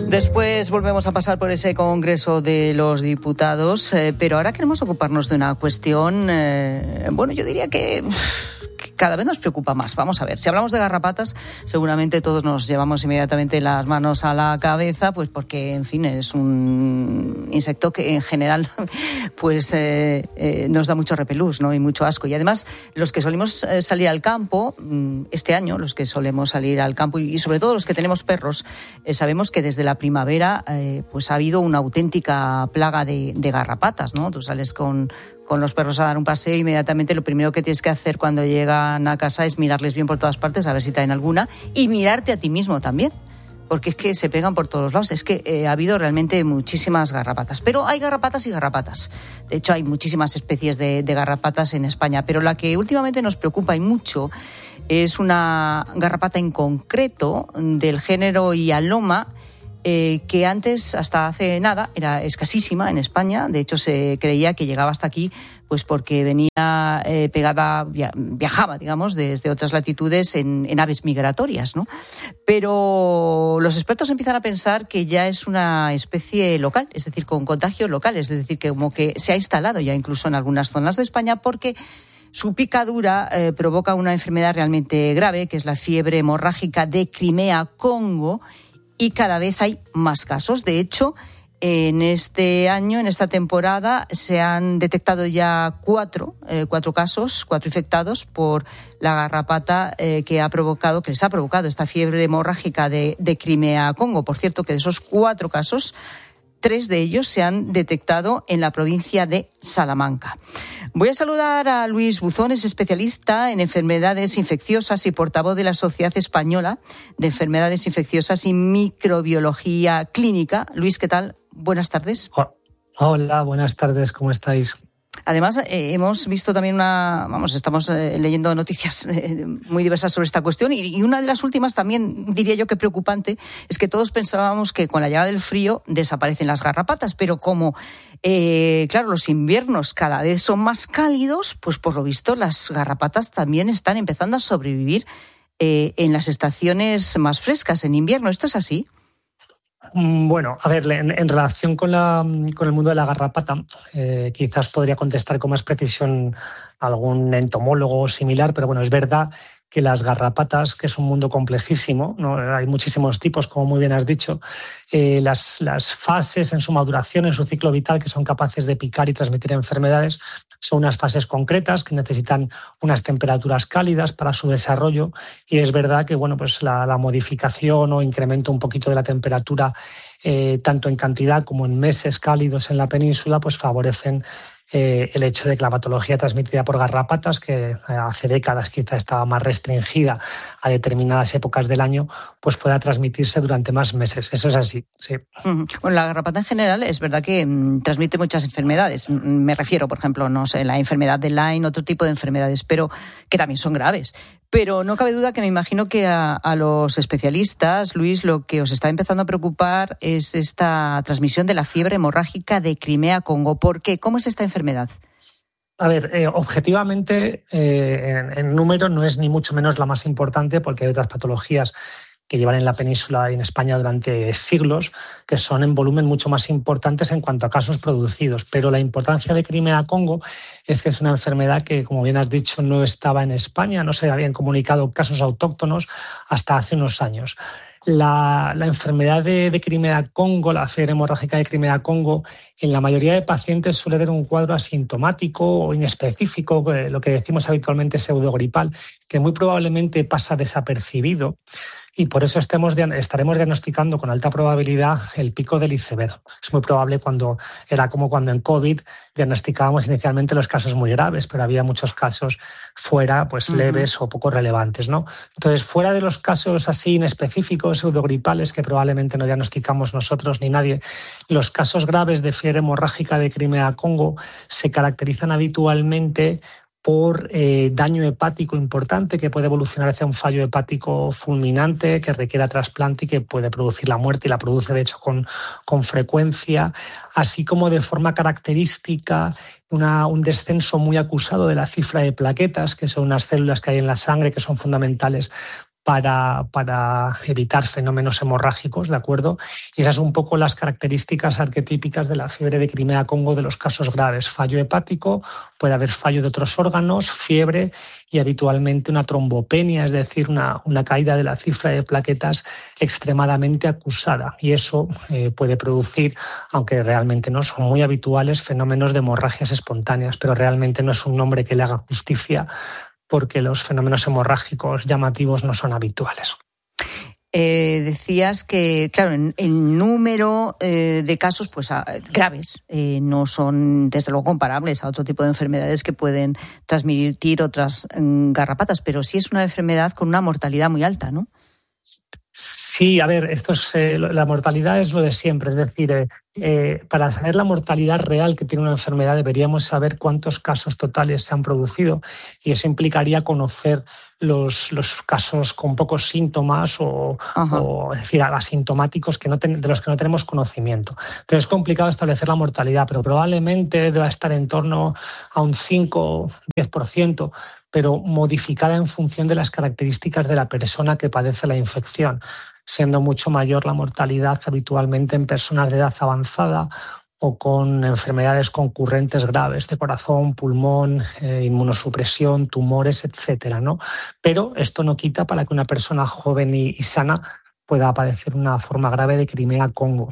Después volvemos a pasar por ese Congreso de los Diputados, pero ahora queremos ocuparnos de una cuestión, yo diría que cada vez nos preocupa más. Vamos a ver, si hablamos de garrapatas, seguramente todos nos llevamos inmediatamente las manos a la cabeza, pues porque, en fin, es un insecto que en general pues nos da mucho repelús, ¿no? Y mucho asco. Y además, los que solemos salir al campo, este año, los que solemos salir al campo y sobre todo los que tenemos perros, sabemos que desde la primavera pues ha habido una auténtica plaga de garrapatas, ¿no? Tú sales con los perros a dar un paseo y inmediatamente lo primero que tienes que hacer cuando llegan a casa es mirarles bien por todas partes a ver si traen alguna y mirarte a ti mismo también, porque es que se pegan por todos lados. Es que ha habido realmente muchísimas garrapatas, pero hay garrapatas y garrapatas. De hecho, hay muchísimas especies de garrapatas en España, pero la que últimamente nos preocupa y mucho es una garrapata en concreto del género Hyaloma, que antes, hasta hace nada, era escasísima en España. De hecho, se creía que llegaba hasta aquí pues porque venía viajaba, digamos, desde otras latitudes en aves migratorias, ¿no? Pero los expertos empiezan a pensar que ya es una especie local, es decir, con contagio local, es decir, que como que se ha instalado ya incluso en algunas zonas de España porque su picadura provoca una enfermedad realmente grave, que es la fiebre hemorrágica de Crimea-Congo, y cada vez hay más casos. De hecho, en este año, en esta temporada, se han detectado ya cuatro casos, 4 infectados por la garrapata que les ha provocado esta fiebre hemorrágica de Crimea-Congo. Por cierto, que de esos 4 casos, 3 de ellos se han detectado en la provincia de Salamanca. Voy a saludar a Luis Buzón, es especialista en enfermedades infecciosas y portavoz de la Sociedad Española de Enfermedades Infecciosas y Microbiología Clínica. Luis, ¿qué tal? Buenas tardes. Hola, buenas tardes, ¿cómo estáis? Además, hemos visto también estamos leyendo noticias muy diversas sobre esta cuestión y una de las últimas también, diría yo que preocupante, es que todos pensábamos que con la llegada del frío desaparecen las garrapatas, pero como, claro, los inviernos cada vez son más cálidos, pues por lo visto las garrapatas también están empezando a sobrevivir en las estaciones más frescas, en invierno. ¿Esto es así? Bueno, a ver, en relación con el mundo de la garrapata, quizás podría contestar con más precisión algún entomólogo similar, pero bueno, es verdad que las garrapatas, que es un mundo complejísimo, ¿no? Hay muchísimos tipos, como muy bien has dicho, las fases en su maduración, en su ciclo vital, que son capaces de picar y transmitir enfermedades, son unas fases concretas que necesitan unas temperaturas cálidas para su desarrollo, y es verdad que pues la modificación o incremento un poquito de la temperatura, tanto en cantidad como en meses cálidos en la península, pues favorecen el hecho de que la patología transmitida por garrapatas, que hace décadas quizá estaba más restringida a determinadas épocas del año, pues pueda transmitirse durante más meses. Eso es así, sí. Bueno, la garrapata en general es verdad que transmite muchas enfermedades. Me refiero, por ejemplo, la enfermedad de Lyme, otro tipo de enfermedades, pero que también son graves. Pero no cabe duda que me imagino que a los especialistas, Luis, lo que os está empezando a preocupar es esta transmisión de la fiebre hemorrágica de Crimea-Congo. ¿Por qué? ¿Cómo es esta enfermedad? A ver, objetivamente, en número no es ni mucho menos la más importante, porque hay otras patologías que llevan en la península y en España durante siglos, que son en volumen mucho más importantes en cuanto a casos producidos. Pero la importancia de Crimea-Congo es que es una enfermedad que, como bien has dicho, no estaba en España, no se habían comunicado casos autóctonos hasta hace unos años. La enfermedad de Crimea-Congo, la fiebre hemorrágica de Crimea-Congo, en la mayoría de pacientes suele haber un cuadro asintomático o inespecífico, lo que decimos habitualmente pseudogripal, que muy probablemente pasa desapercibido. Y por eso estaremos diagnosticando con alta probabilidad el pico del iceberg. Es muy probable como cuando en COVID diagnosticábamos inicialmente los casos muy graves, pero había muchos casos fuera, pues leves o poco relevantes, ¿no? Entonces, fuera de los casos así inespecíficos, pseudogripales, que probablemente no diagnosticamos nosotros ni nadie, los casos graves de fiebre hemorrágica de Crimea-Congo se caracterizan habitualmente por daño hepático importante que puede evolucionar hacia un fallo hepático fulminante que requiera trasplante y que puede producir la muerte, y la produce de hecho con frecuencia, así como de forma característica un descenso muy acusado de la cifra de plaquetas, que son unas células que hay en la sangre que son fundamentales para evitar fenómenos hemorrágicos, ¿de acuerdo? Y esas son un poco las características arquetípicas de la fiebre de Crimea-Congo de los casos graves. Fallo hepático, puede haber fallo de otros órganos, fiebre y habitualmente una trombopenia, es decir, una caída de la cifra de plaquetas extremadamente acusada. Y eso puede producir, aunque realmente no son muy habituales, fenómenos de hemorragias espontáneas, pero realmente no es un nombre que le haga justicia porque los fenómenos hemorrágicos llamativos no son habituales. Decías que, claro, el número de casos pues graves no son, desde luego, comparables a otro tipo de enfermedades que pueden transmitir otras garrapatas, pero sí es una enfermedad con una mortalidad muy alta, ¿no? Sí, a ver, la mortalidad es lo de siempre, es decir, para saber la mortalidad real que tiene una enfermedad deberíamos saber cuántos casos totales se han producido y eso implicaría conocer los casos con pocos síntomas o es decir, asintomáticos de los que no tenemos conocimiento. Pero es complicado establecer la mortalidad, pero probablemente deba estar en torno a un 5 o 10%, pero modificada en función de las características de la persona que padece la infección, siendo mucho mayor la mortalidad habitualmente en personas de edad avanzada o con enfermedades concurrentes graves de corazón, pulmón, inmunosupresión, tumores, etcétera, ¿no? Pero esto no quita para que una persona joven y sana pueda padecer una forma grave de Crimea-Congo.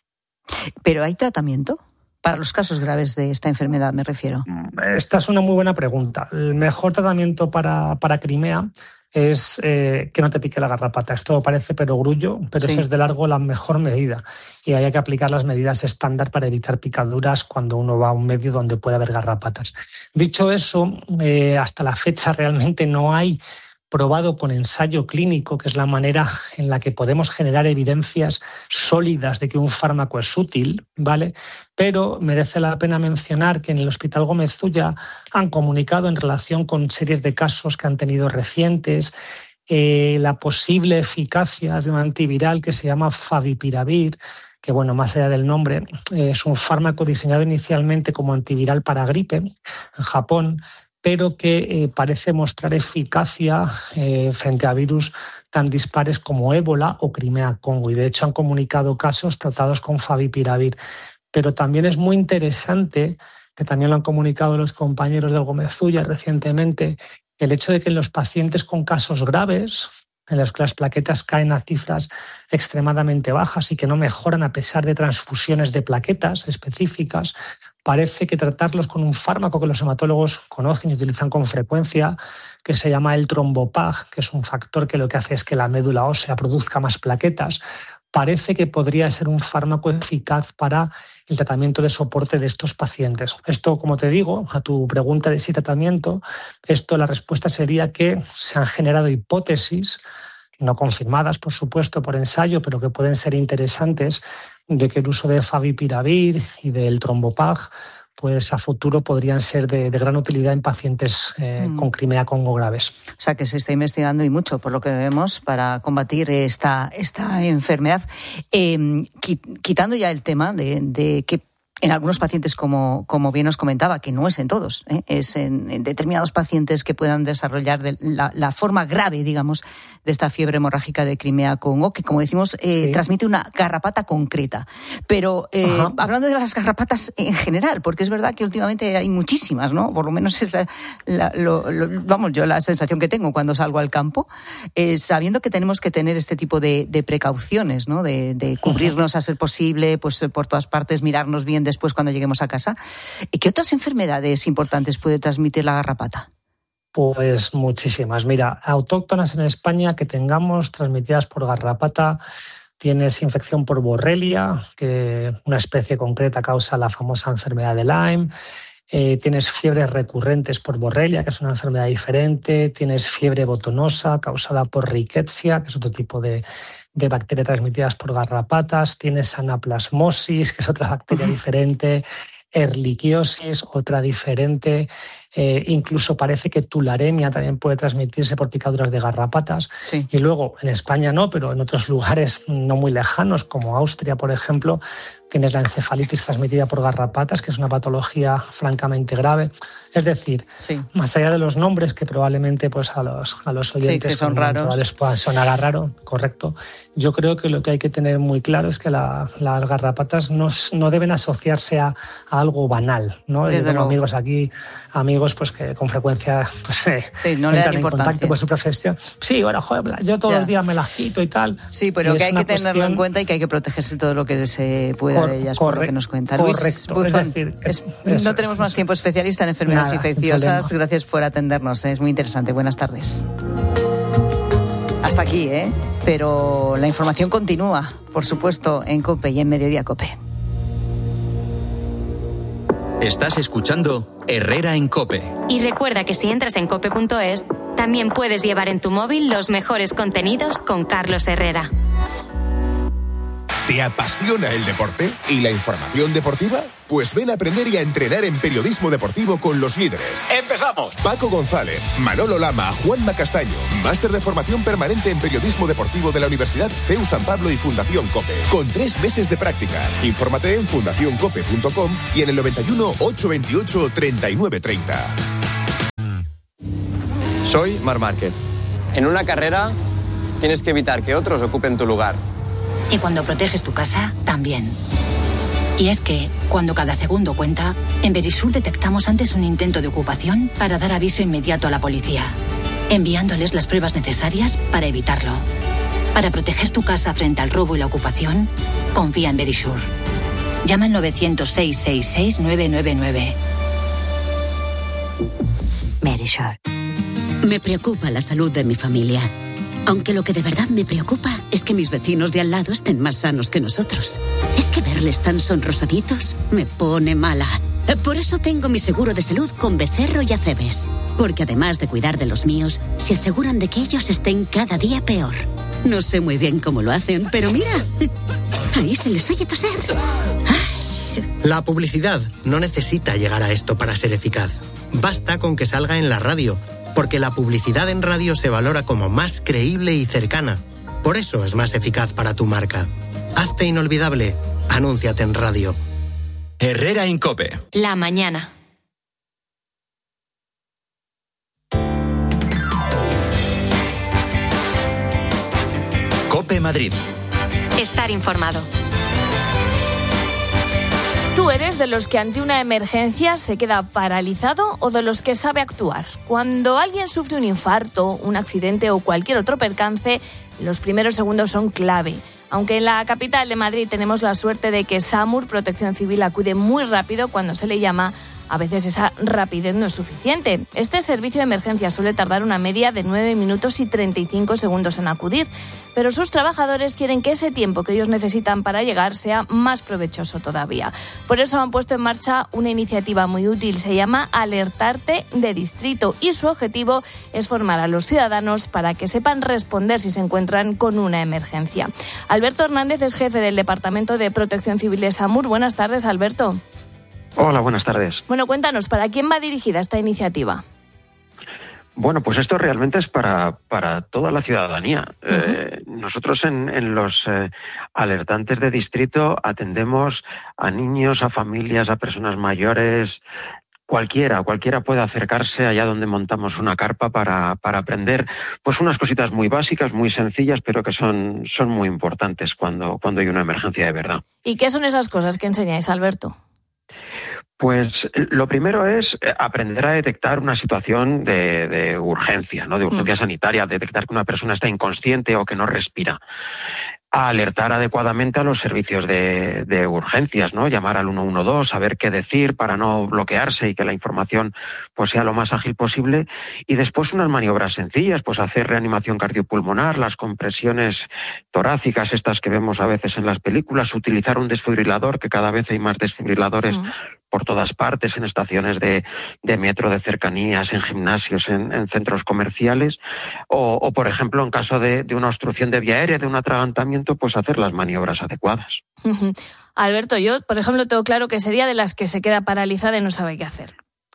¿Pero hay tratamiento? Para los casos graves de esta enfermedad, me refiero. Esta es una muy buena pregunta. El mejor tratamiento para Crimea es que no te pique la garrapata. Esto parece perogrullo, pero sí, eso es de largo la mejor medida. Y hay que aplicar las medidas estándar para evitar picaduras cuando uno va a un medio donde puede haber garrapatas. Dicho eso, hasta la fecha realmente no hay probado con ensayo clínico, que es la manera en la que podemos generar evidencias sólidas de que un fármaco es útil, ¿vale? Pero merece la pena mencionar que en el Hospital Gómez Ulla han comunicado en relación con series de casos que han tenido recientes la posible eficacia de un antiviral que se llama Favipiravir, que, bueno, más allá del nombre, es un fármaco diseñado inicialmente como antiviral para gripe en Japón, pero que parece mostrar eficacia frente a virus tan dispares como ébola o Crimea-Congo. Y de hecho han comunicado casos tratados con Favipiravir. Pero también es muy interesante, que también lo han comunicado los compañeros del Gómez Ulla recientemente, el hecho de que en los pacientes con casos graves, en los que las plaquetas caen a cifras extremadamente bajas y que no mejoran a pesar de transfusiones de plaquetas específicas, parece que tratarlos con un fármaco que los hematólogos conocen y utilizan con frecuencia, que se llama el trombopag, que es un factor que lo que hace es que la médula ósea produzca más plaquetas, parece que podría ser un fármaco eficaz para el tratamiento de soporte de estos pacientes. Esto, como te digo, a tu pregunta de si tratamiento, la respuesta sería que se han generado hipótesis, no confirmadas, por supuesto, por ensayo, pero que pueden ser interesantes, de que el uso de Favipiravir y del trombopag pues a futuro podrían ser de gran utilidad en pacientes con Crimea-Congo graves. O sea, que se está investigando y mucho, por lo que vemos, para combatir esta enfermedad. Quitando ya el tema de que en algunos pacientes, como bien os comentaba, que no es en todos, es en determinados pacientes que puedan desarrollar la forma grave, digamos, de esta fiebre hemorrágica de Crimea-Congo, que, como decimos, sí, transmite una garrapata concreta. Pero hablando de las garrapatas en general, porque es verdad que últimamente hay muchísimas, ¿no? Por lo menos es yo la sensación que tengo cuando salgo al campo, sabiendo que tenemos que tener este tipo de precauciones, ¿no? De cubrirnos a ser posible, pues por todas partes, mirarnos bien después cuando lleguemos a casa. ¿Qué otras enfermedades importantes puede transmitir la garrapata? Pues muchísimas. Mira, autóctonas en España que tengamos transmitidas por garrapata, tienes infección por Borrelia, que una especie concreta causa la famosa enfermedad de Lyme. Tienes fiebres recurrentes por Borrelia, que es una enfermedad diferente. Tienes fiebre botonosa causada por Rickettsia, que es otro tipo de bacterias transmitidas por garrapatas. Tienes anaplasmosis, que es otra bacteria diferente. Erliquiosis, otra diferente. Incluso parece que tularemia también puede transmitirse por picaduras de garrapatas. Sí. Y luego, en España no, pero en otros lugares no muy lejanos, como Austria, por ejemplo, tienes la encefalitis transmitida por garrapatas, que es una patología francamente grave. Es decir, más allá de los nombres, que probablemente pues a los oyentes que son raros, les puedan sonar a raro, correcto, yo creo que lo que hay que tener muy claro es que las garrapatas no deben asociarse a algo banal, ¿no? Yo tengo amigos pues que con frecuencia no entran en contacto con su profesión. Sí, bueno, joder, yo todos los días me las quito y tal. Sí, pero que hay que tenerlo en cuenta y que hay que protegerse todo lo que se pueda de ellas, por lo que nos cuenta Luis Buzón. Es decir, no tenemos más tiempo, especialista en enfermedades infecciosas. Gracias por atendernos, es muy interesante. Buenas tardes. Hasta aquí, pero la información continúa, por supuesto, en COPE y en Mediodía COPE. Estás escuchando Herrera en COPE. Y recuerda que si entras en cope.es, también puedes llevar en tu móvil los mejores contenidos con Carlos Herrera. ¿Te apasiona el deporte y la información deportiva? Pues ven a aprender y a entrenar en periodismo deportivo con los líderes. ¡Empezamos! Paco González, Manolo Lama, Juanma Castaño. Máster de formación permanente en periodismo deportivo de la Universidad CEU San Pablo y Fundación COPE. Con 3 meses de prácticas. Infórmate en fundacioncope.com y en el 91 828 3930. Soy Marc Márquez. En una carrera tienes que evitar que otros ocupen tu lugar. Y cuando proteges tu casa, también. Y es que, cuando cada segundo cuenta, en Verisur detectamos antes un intento de ocupación para dar aviso inmediato a la policía, enviándoles las pruebas necesarias para evitarlo. Para proteger tu casa frente al robo y la ocupación, confía en Verisur. Llama al 900-666-999. Verisur. Me preocupa la salud de mi familia. Aunque lo que de verdad me preocupa es que mis vecinos de al lado estén más sanos que nosotros. Es que verles tan sonrosaditos me pone mala. Por eso tengo mi seguro de salud con Becerro y Acebes. Porque además de cuidar de los míos, se aseguran de que ellos estén cada día peor. No sé muy bien cómo lo hacen, pero mira, ahí se les oye toser. La publicidad no necesita llegar a esto para ser eficaz. Basta con que salga en la radio. Porque la publicidad en radio se valora como más creíble y cercana. Por eso es más eficaz para tu marca. Hazte inolvidable. Anúnciate en radio. Herrera en COPE. La mañana. COPE Madrid. Estar informado. ¿Tú eres de los que ante una emergencia se queda paralizado o de los que sabe actuar? Cuando alguien sufre un infarto, un accidente o cualquier otro percance, los primeros segundos son clave. Aunque en la capital de Madrid tenemos la suerte de que SAMUR, Protección Civil, acude muy rápido cuando se le llama, a veces esa rapidez no es suficiente. Este servicio de emergencia suele tardar una media de 9 minutos y 35 segundos en acudir, pero sus trabajadores quieren que ese tiempo que ellos necesitan para llegar sea más provechoso todavía. Por eso han puesto en marcha una iniciativa muy útil, se llama Alertarte de Distrito, y su objetivo es formar a los ciudadanos para que sepan responder si se encuentran con una emergencia. Alberto Hernández es jefe del Departamento de Protección Civil de SAMUR. Buenas tardes, Alberto. Hola, buenas tardes. Bueno, cuéntanos, ¿para quién va dirigida esta iniciativa? Bueno, pues esto realmente es para toda la ciudadanía. Nosotros en los alertantes de distrito atendemos a niños, a familias, a personas mayores. Cualquiera puede acercarse allá donde montamos una carpa para aprender pues unas cositas muy básicas, muy sencillas, pero que son muy importantes cuando hay una emergencia de verdad. ¿Y qué son esas cosas que enseñáis, Alberto? Pues lo primero es aprender a detectar una situación de urgencia, ¿no? De urgencia sanitaria, detectar que una persona está inconsciente o que no respira. A alertar adecuadamente a los servicios de urgencias, ¿no? Llamar al 112, saber qué decir para no bloquearse y que la información pues sea lo más ágil posible. Y después unas maniobras sencillas, pues hacer reanimación cardiopulmonar, las compresiones torácicas, estas que vemos a veces en las películas, utilizar un desfibrilador, que cada vez hay más desfibriladores por todas partes, en estaciones de metro, de cercanías, en gimnasios, en centros comerciales, o por ejemplo, en caso de una obstrucción de vía aérea, de un atragantamiento, pues hacer las maniobras adecuadas. Alberto, yo, por ejemplo, tengo claro que sería de las que se queda paralizada y no sabe qué hacer.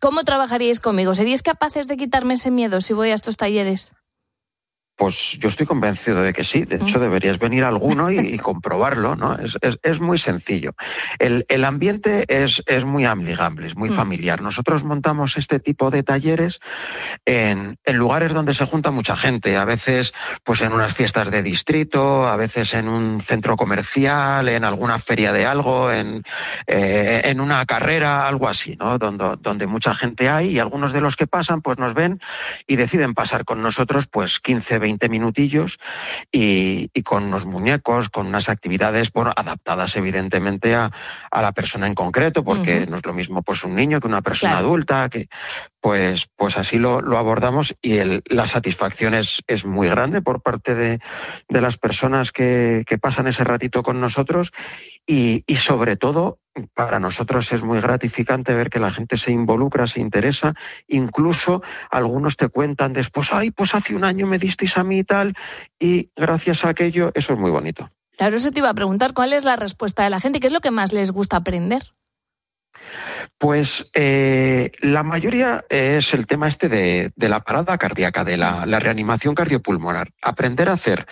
¿Cómo trabajaríais conmigo? ¿Seríais capaces de quitarme ese miedo si voy a estos talleres? Pues yo estoy convencido de que sí. De hecho, deberías venir a alguno y comprobarlo, ¿no? Es muy sencillo. El ambiente es muy amigable, es muy familiar. Nosotros montamos este tipo de talleres en lugares donde se junta mucha gente. A veces, pues en unas fiestas de distrito, a veces en un centro comercial, en alguna feria de algo, en una carrera, algo así, ¿no? Donde mucha gente hay, y algunos de los que pasan, pues nos ven y deciden pasar con nosotros, pues 15, 20 minutillos y con unos muñecos, con unas actividades adaptadas evidentemente a la persona en concreto, porque no es lo mismo pues un niño que una persona adulta, que pues así lo abordamos, y la satisfacción es muy grande por parte de las personas que pasan ese ratito con nosotros, y sobre todo para nosotros es muy gratificante ver que la gente se involucra, se interesa. Incluso algunos te cuentan después, pues hace un año me disteis a mí y tal, y gracias a aquello, eso es muy bonito. Claro, eso te iba a preguntar, ¿cuál es la respuesta de la gente? ¿Qué es lo que más les gusta aprender? Pues la mayoría es el tema de la parada cardíaca, de la reanimación cardiopulmonar. Aprender a hacer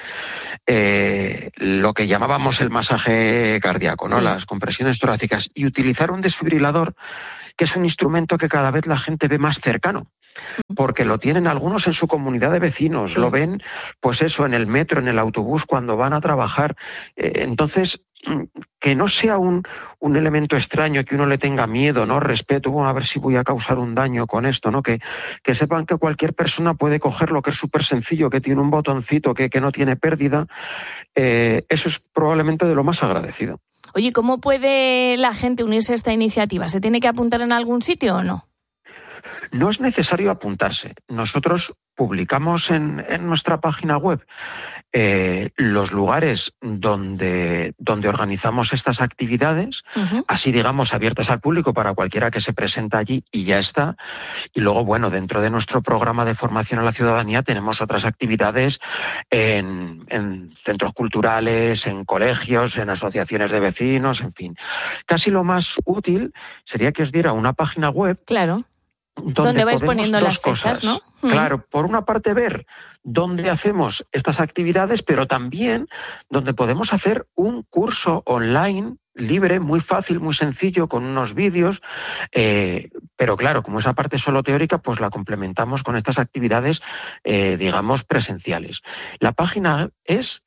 lo que llamábamos el masaje cardíaco, ¿no? Sí. Las compresiones torácicas, y utilizar un desfibrilador, que es un instrumento que cada vez la gente ve más cercano, porque lo tienen algunos en su comunidad de vecinos, lo ven, pues eso, en el metro, en el autobús, cuando van a trabajar. Entonces, que no sea un elemento extraño, que uno le tenga miedo, ¿no? Respeto, a ver si voy a causar un daño con esto, ¿no? Que sepan que cualquier persona puede cogerlo, que es súper sencillo, que tiene un botoncito, que no tiene pérdida. Eso es probablemente de lo más agradecido. Oye, ¿cómo puede la gente unirse a esta iniciativa? ¿Se tiene que apuntar en algún sitio o no? No es necesario apuntarse. Nosotros publicamos en nuestra página web los lugares donde organizamos estas actividades, así digamos abiertas al público para cualquiera que se presenta allí, y ya está. Y luego, bueno, dentro de nuestro programa de formación a la ciudadanía tenemos otras actividades en centros culturales, en colegios, en asociaciones de vecinos, en fin. Casi lo más útil sería que os diera una página web. Claro. Donde vais poniendo las fechas, ¿no? Claro, por una parte ver dónde hacemos estas actividades, pero también donde podemos hacer un curso online libre, muy fácil, muy sencillo, con unos vídeos, pero claro, como esa parte solo teórica, pues la complementamos con estas actividades, digamos, presenciales. La página es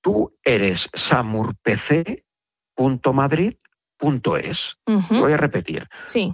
tueressamurpc.madrid.es. Voy a repetir. Sí.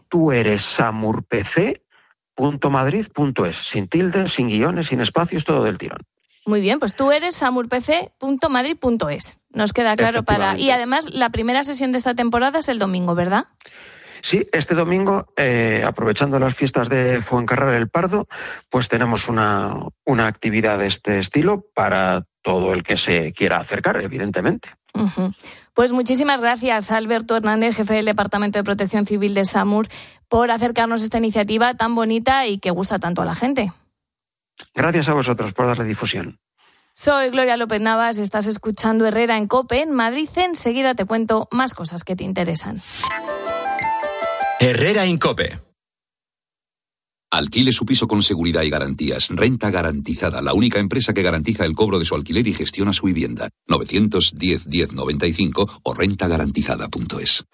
tueressamurpc.madrid.es. Sin tildes, sin guiones, sin espacios, todo del tirón. Muy bien, pues tueressamurpc.madrid.es. Nos queda claro Y además, la primera sesión de esta temporada es el domingo, ¿verdad? Sí, este domingo, aprovechando las fiestas de Fuencarral del Pardo, pues tenemos una actividad de este estilo para todo el que se quiera acercar, evidentemente. Pues muchísimas gracias, Alberto Hernández, jefe del Departamento de Protección Civil de SAMUR, por acercarnos a esta iniciativa tan bonita y que gusta tanto a la gente. Gracias a vosotros por darle difusión. Soy Gloria López Navas, estás escuchando Herrera en COPE en Madrid. Enseguida te cuento más cosas que te interesan. Herrera en COPE. Alquile su piso con seguridad y garantías. Renta Garantizada, la única empresa que garantiza el cobro de su alquiler y gestiona su vivienda. 910-1095 o rentagarantizada.es.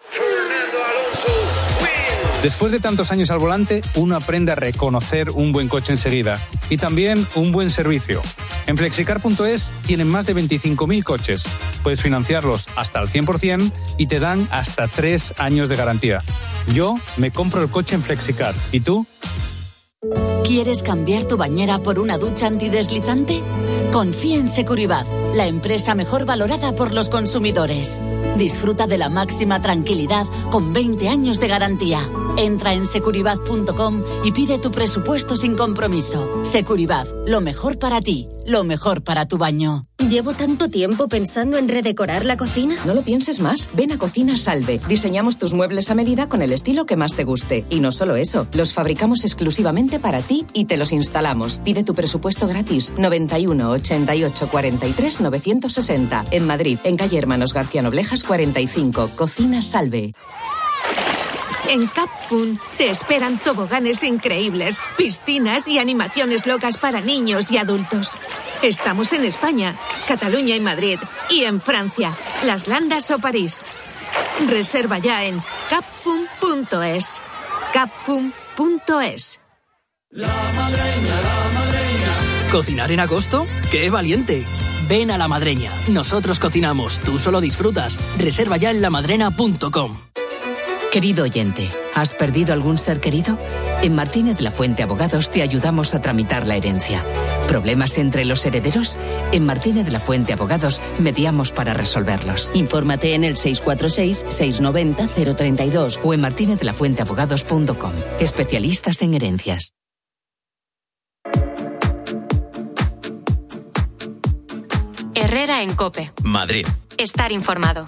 Después de tantos años al volante, uno aprende a reconocer un buen coche enseguida y también un buen servicio. En Flexicar.es tienen más de 25.000 coches. Puedes financiarlos hasta el 100% y te dan hasta 3 años de garantía. Yo me compro el coche en Flexicar. ¿Y tú? ¿Quieres cambiar tu bañera por una ducha antideslizante? Confía en Securibat, la empresa mejor valorada por los consumidores. Disfruta de la máxima tranquilidad con 20 años de garantía. Entra en securibat.com y pide tu presupuesto sin compromiso. Securibat, lo mejor para ti, lo mejor para tu baño. ¿Llevo tanto tiempo pensando en redecorar la cocina? No lo pienses más. Ven a Cocina Salve. Diseñamos tus muebles a medida con el estilo que más te guste. Y no solo eso, los fabricamos exclusivamente para ti y te los instalamos. Pide tu presupuesto gratis. 91 88 43 960. En Madrid, en calle Hermanos García Noblejas 45. Cocina Salve. En Capfun te esperan toboganes increíbles, piscinas y animaciones locas para niños y adultos. Estamos en España, Cataluña y Madrid, y en Francia, Las Landas o París. Reserva ya en capfun.es. capfun.es. ¿Cocinar en agosto? ¡Qué valiente! Ven a La Madreña. Nosotros cocinamos, tú solo disfrutas. Reserva ya en lamadrena.com. Querido oyente, ¿has perdido algún ser querido? En Martínez de la Fuente Abogados te ayudamos a tramitar la herencia. ¿Problemas entre los herederos? En Martínez de la Fuente Abogados mediamos para resolverlos. Infórmate en el 646-690-032 o en martinezelafuenteabogados.com. Especialistas en herencias. Herrera en COPE. Madrid. Estar informado.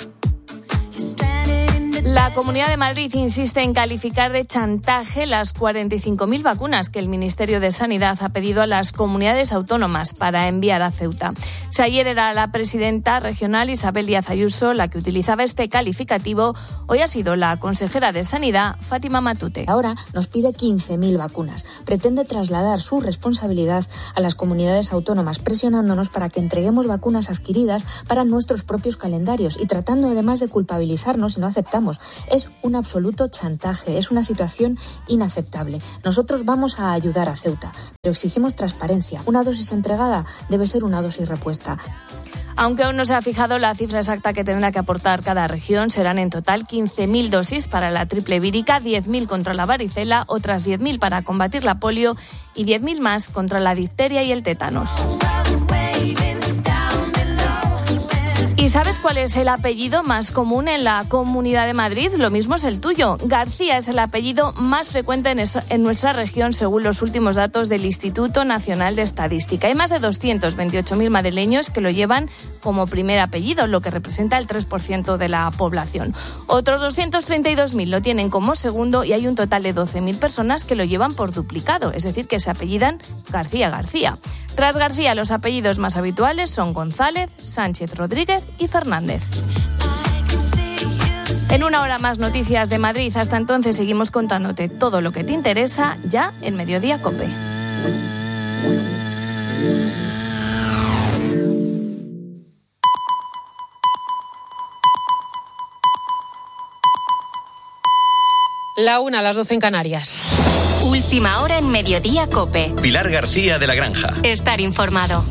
La Comunidad de Madrid insiste en calificar de chantaje las 45.000 vacunas que el Ministerio de Sanidad ha pedido a las comunidades autónomas para enviar a Ceuta. Si ayer era la presidenta regional Isabel Díaz Ayuso la que utilizaba este calificativo, hoy ha sido la consejera de Sanidad, Fátima Matute. Ahora nos pide 15.000 vacunas. Pretende trasladar su responsabilidad a las comunidades autónomas, presionándonos para que entreguemos vacunas adquiridas para nuestros propios calendarios y tratando además de culpabilizarnos si no aceptamos. Es un absoluto chantaje, es una situación inaceptable. Nosotros vamos a ayudar a Ceuta, pero exigimos transparencia. Una dosis entregada debe ser una dosis repuesta. Aunque aún no se ha fijado la cifra exacta que tendrá que aportar cada región, serán en total 15.000 dosis para la triple vírica, 10.000 contra la varicela, otras 10.000 para combatir la polio y 10.000 más contra la difteria y el tétanos. ¿Y sabes cuál es el apellido más común en la Comunidad de Madrid? Lo mismo es el tuyo. García es el apellido más frecuente en nuestra región, según los últimos datos del Instituto Nacional de Estadística. Hay más de 228.000 madrileños que lo llevan como primer apellido, lo que representa el 3% de la población. Otros 232.000 lo tienen como segundo y hay un total de 12.000 personas que lo llevan por duplicado, es decir, que se apellidan García. Tras García, los apellidos más habituales son González, Sánchez Rodríguez y Fernández. En una hora más noticias de Madrid. Hasta entonces seguimos contándote todo lo que te interesa ya en Mediodía COPE. La 1, a las 12 en Canarias. Última hora en Mediodía COPE. Pilar García de la Granja. Estar informado.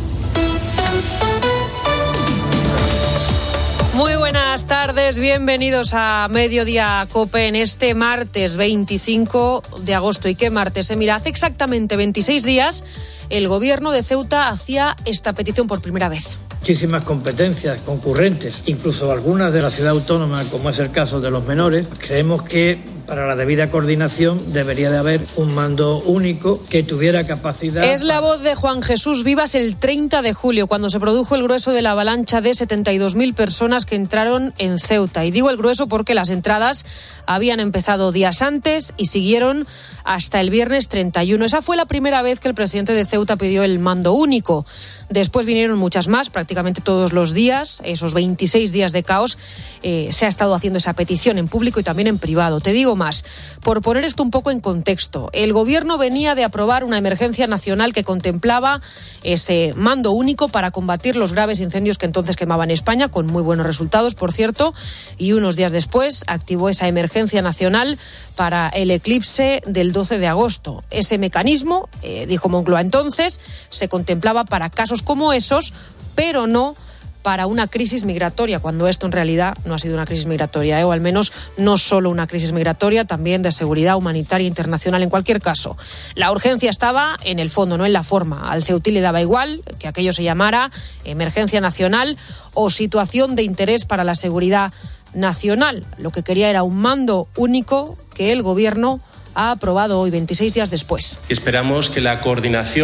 Muy buenas tardes, bienvenidos a Mediodía COPE en este martes 25 de agosto. ¿Y qué martes? Mira, hace exactamente 26 días el gobierno de Ceuta hacía esta petición por primera vez. Muchísimas competencias concurrentes, incluso algunas de la ciudad autónoma, como es el caso de los menores. Creemos que para la debida coordinación debería de haber un mando único que tuviera capacidad. Es la voz de Juan Jesús Vivas el 30 de julio, cuando se produjo el grueso de la avalancha de 72.000 personas que entraron en Ceuta. Y digo el grueso porque las entradas habían empezado días antes y siguieron hasta el viernes 31. Esa fue la primera vez que el presidente de Ceuta pidió el mando único. Después vinieron muchas más, prácticamente todos los días, esos 26 días de caos. Se ha estado haciendo esa petición en público y también en privado. Te digo más, por poner esto un poco en contexto. El gobierno venía de aprobar una emergencia nacional que contemplaba ese mando único para combatir los graves incendios que entonces quemaban España, con muy buenos resultados, por cierto, y unos días después activó esa emergencia nacional para el eclipse del 12 de agosto. Ese mecanismo, dijo Moncloa entonces, se contemplaba para casos como esos, pero no para una crisis migratoria, cuando esto en realidad no ha sido una crisis migratoria, o al menos no solo una crisis migratoria, también de seguridad humanitaria internacional. En cualquier caso, la urgencia estaba en el fondo, no en la forma. Al ceutí le daba igual que aquello se llamara emergencia nacional o situación de interés para la seguridad nacional. Lo que quería era un mando único que el gobierno ha aprobado hoy, 26 días después. Esperamos que la coordinación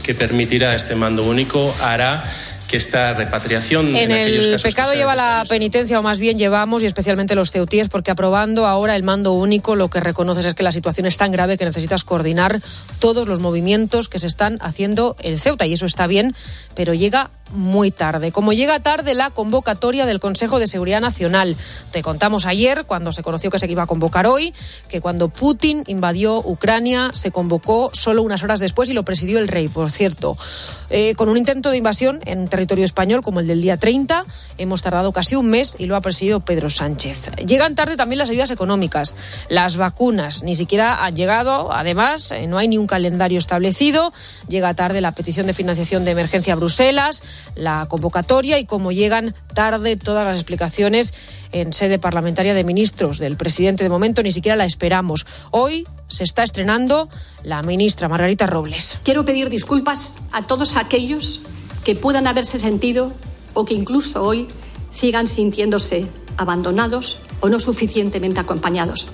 que permitirá este mando único hará que esta repatriación en el pecado lleva la penitencia, o más bien llevamos, y especialmente los ceutíes, porque aprobando ahora el mando único lo que reconoces es que la situación es tan grave que necesitas coordinar todos los movimientos que se están haciendo en Ceuta, y eso está bien, pero llega muy tarde. Como llega tarde la convocatoria del Consejo de Seguridad Nacional. Te contamos ayer, cuando se conoció que se iba a convocar hoy, que cuando Putin invadió Ucrania se convocó solo unas horas después y lo presidió el rey, por cierto. Con un intento de invasión en territorio español como el del día 30, hemos tardado casi un mes y lo ha presidido Pedro Sánchez. Llegan tarde también las ayudas económicas, las vacunas ni siquiera han llegado, además no hay ni un calendario establecido, llega tarde la petición de financiación de emergencia a Bruselas, la convocatoria, y como llegan tarde todas las explicaciones en sede parlamentaria de ministros del presidente, de momento ni siquiera la esperamos. Hoy se está estrenando la ministra Margarita Robles. Quiero pedir disculpas a todos aquellos que puedan haberse sentido o que incluso hoy sigan sintiéndose abandonados o no suficientemente acompañados.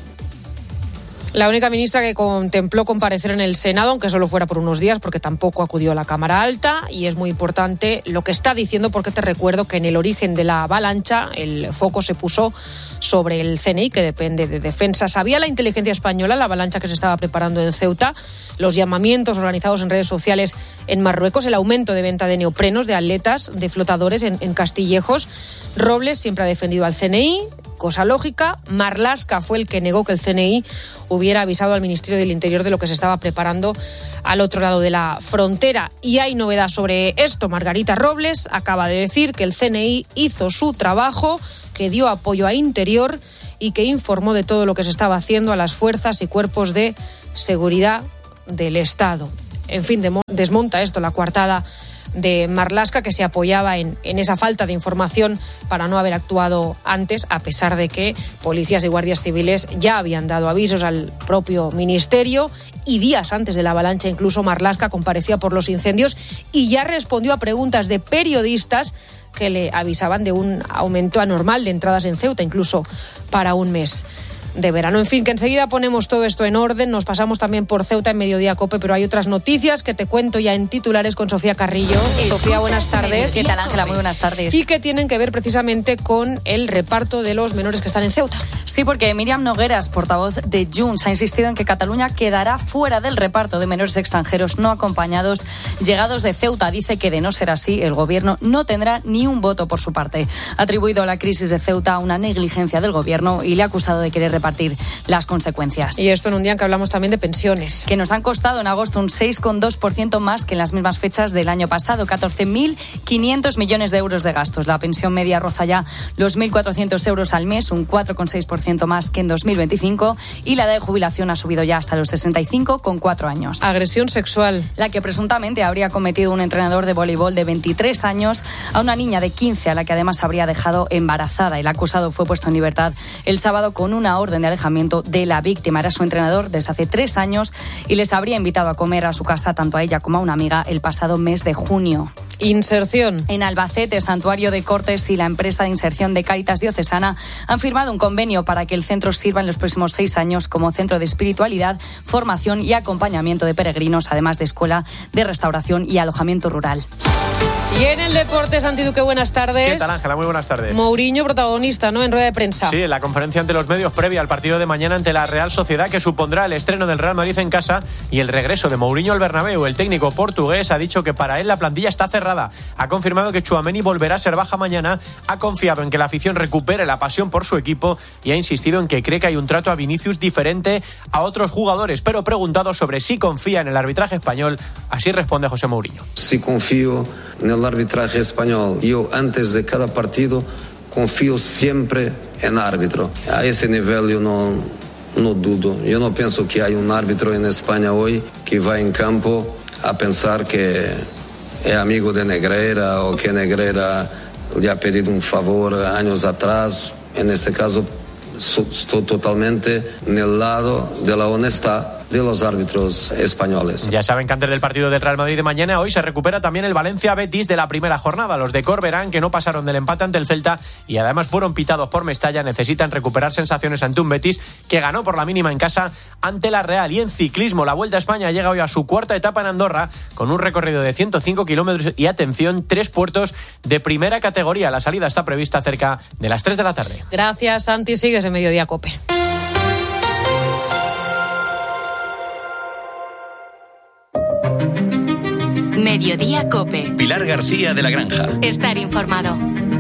La única ministra que contempló comparecer en el Senado, aunque solo fuera por unos días, porque tampoco acudió a la Cámara Alta, y es muy importante lo que está diciendo, porque te recuerdo que en el origen de la avalancha el foco se puso sobre el CNI, que depende de Defensa. Sabía la inteligencia española la avalancha que se estaba preparando en Ceuta, los llamamientos organizados en redes sociales en Marruecos, el aumento de venta de neoprenos, de aletas, de flotadores en Castillejos. Robles siempre ha defendido al CNI, cosa lógica. Marlaska fue el que negó que el CNI hubiera avisado al Ministerio del Interior de lo que se estaba preparando al otro lado de la frontera. Y hay novedad sobre esto. Margarita Robles acaba de decir que el CNI hizo su trabajo, que dio apoyo a Interior y que informó de todo lo que se estaba haciendo a las fuerzas y cuerpos de seguridad del Estado. En fin, desmonta esto la coartada de Marlaska, que se apoyaba en esa falta de información para no haber actuado antes, a pesar de que policías y guardias civiles ya habían dado avisos al propio ministerio, y días antes de la avalancha incluso Marlaska comparecía por los incendios y ya respondió a preguntas de periodistas que le avisaban de un aumento anormal de entradas en Ceuta, incluso para un mes de verano. En fin, que enseguida ponemos todo esto en orden. Nos pasamos también por Ceuta en Mediodía Cope, pero hay otras noticias que te cuento ya en titulares con Sofía Carrillo. Sofía, buenas tardes. ¿Qué tal, Ángela? Muy buenas tardes. Y que tienen que ver precisamente con el reparto de los menores que están en Ceuta. Sí, porque Míriam Nogueras, portavoz de Junts, ha insistido en que Cataluña quedará fuera del reparto de menores extranjeros no acompañados llegados de Ceuta. Dice que, de no ser así, el gobierno no tendrá ni un voto por su parte. Ha atribuido a la crisis de Ceuta una negligencia del gobierno y le ha acusado de querer repartir las consecuencias. Y esto en un día en que hablamos también de pensiones, que nos han costado en agosto un 6,2% más que en las mismas fechas del año pasado, 14.500 millones de euros de gastos. La pensión media roza ya los 1.400 euros al mes, un 4,6% más que en 2025, y la edad de jubilación ha subido ya hasta los 65 con 4 años. Agresión sexual, la que presuntamente habría cometido un entrenador de voleibol de 23 años a una niña de 15, a la que además habría dejado embarazada. El acusado fue puesto en libertad el sábado con una orden de alejamiento de la víctima. Era su entrenador desde hace 3 años y les habría invitado a comer a su casa tanto a ella como a una amiga el pasado mes de junio. Inserción. En Albacete, Santuario de Cortes y la empresa de inserción de Cáritas Diocesana han firmado un convenio para que el centro sirva en los próximos 6 años como centro de espiritualidad, formación y acompañamiento de peregrinos, además de escuela de restauración y alojamiento rural. Y en el deporte, Santi Duque, buenas tardes. ¿Qué tal, Ángela? Muy buenas tardes. Mourinho, protagonista, ¿no?, en rueda de prensa. Sí, en la conferencia ante los medios previa al partido de mañana ante la Real Sociedad, que supondrá el estreno del Real Madrid en casa y el regreso de Mourinho al Bernabéu. El técnico portugués ha dicho que para él la plantilla está cerrada. Ha confirmado que Tchouaméni volverá a ser baja mañana. Ha confiado en que la afición recupere la pasión por su equipo y ha insistido en que cree que hay un trato a Vinicius diferente a otros jugadores. Pero preguntado sobre si confía en el arbitraje español, así responde José Mourinho. Sí confío en el arbitraje español. Yo antes de cada partido confío siempre en el árbitro. A ese nivel yo no dudo. Yo no pienso que hay un árbitro en España hoy que va en campo a pensar que es amigo de Negreira o que Negreira le ha pedido un favor años atrás. En este caso estoy totalmente en el lado de la honestidad de los árbitros españoles. Ya saben que antes del partido del Real Madrid de mañana, hoy se recupera también el Valencia-Betis de la primera jornada. Los de Corberán, que no pasaron del empate ante el Celta y además fueron pitados por Mestalla, necesitan recuperar sensaciones ante un Betis que ganó por la mínima en casa ante la Real. Y en ciclismo, la Vuelta a España llega hoy a su cuarta etapa en Andorra, con un recorrido de 105 kilómetros y, atención, 3 puertos de primera categoría. La salida está prevista cerca de las 3 de la tarde. Gracias, Santi. Sigues en Mediodía COPE. Mediodía COPE. Pilar García de la Granja. Estar informado.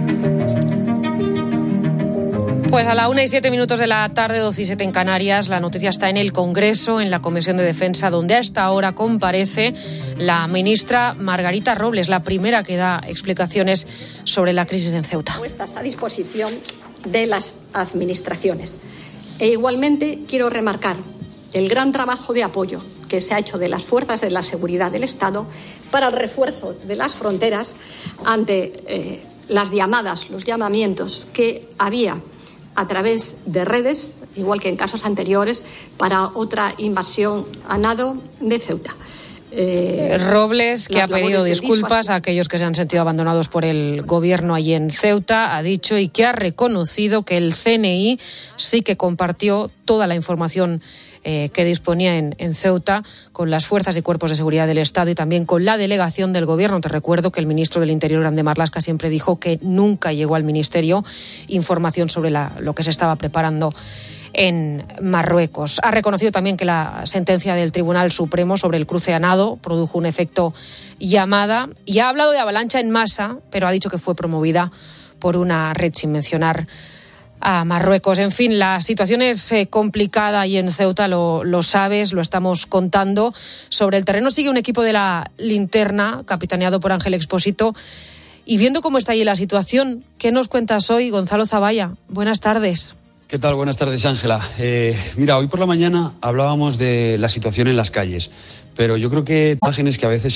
Pues a la 1:07 de la tarde, 12:07 en Canarias, la noticia está en el Congreso, en la Comisión de Defensa, donde a esta hora comparece la ministra Margarita Robles, la primera que da explicaciones sobre la crisis en Ceuta. Puestas a disposición de las administraciones. E igualmente quiero remarcar el gran trabajo de apoyo que se ha hecho de las fuerzas de la seguridad del Estado para el refuerzo de las fronteras ante las llamadas, los llamamientos que había a través de redes, igual que en casos anteriores, para otra invasión a nado de Ceuta. Robles, que ha pedido disculpas a aquellos que se han sentido abandonados por el gobierno allí en Ceuta, ha dicho y que ha reconocido que el CNI sí que compartió toda la información que disponía en Ceuta con las fuerzas y cuerpos de seguridad del Estado y también con la delegación del Gobierno. Te recuerdo que el ministro del Interior, Grande Marlaska, siempre dijo que nunca llegó al Ministerio información sobre lo que se estaba preparando en Marruecos. Ha reconocido también que la sentencia del Tribunal Supremo sobre el cruce a nado produjo un efecto llamada y ha hablado de avalancha en masa, pero ha dicho que fue promovida por una red, sin mencionar a Marruecos. En fin, la situación es complicada y en Ceuta lo sabes, lo estamos contando. Sobre el terreno sigue un equipo de la Linterna, capitaneado por Ángel Expósito. Y viendo cómo está allí la situación, ¿qué nos cuentas hoy, Gonzalo Zavalla? Buenas tardes. ¿Qué tal? Buenas tardes, Ángela. Mira, hoy por la mañana hablábamos de la situación en las calles, pero yo creo que imágenes que a veces